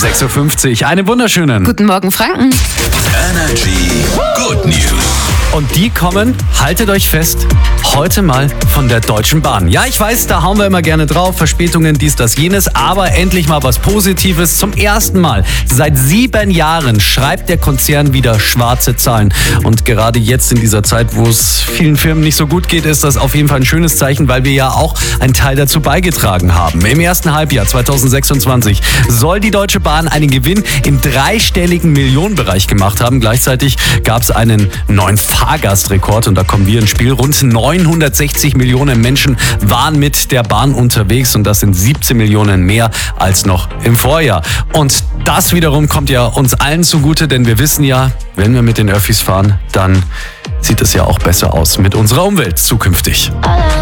6.50 Uhr. Einen wunderschönen. Guten Morgen, Franken. Energy Good News. Und die kommen, haltet euch fest, heute mal von der Deutschen Bahn. Ja, ich weiß, da hauen wir immer gerne drauf, Verspätungen, dies, das, jenes, aber endlich mal was Positives. Zum ersten Mal seit 7 Jahren schreibt der Konzern wieder schwarze Zahlen. Und gerade jetzt in dieser Zeit, wo es vielen Firmen nicht so gut geht, ist das auf jeden Fall ein schönes Zeichen, weil wir ja auch einen Teil dazu beigetragen haben. Im ersten Halbjahr 2026 soll die Deutsche Bahn einen Gewinn im dreistelligen Millionenbereich gemacht haben. Gleichzeitig gab es einen neuen Fahrgastrekord und da kommen wir ins Spiel. Rund 960 Millionen Menschen waren mit der Bahn unterwegs und das sind 17 Millionen mehr als noch im Vorjahr. Und das wiederum kommt ja uns allen zugute, denn wir wissen ja, wenn wir mit den Öffis fahren, dann sieht es ja auch besser aus mit unserer Umwelt zukünftig.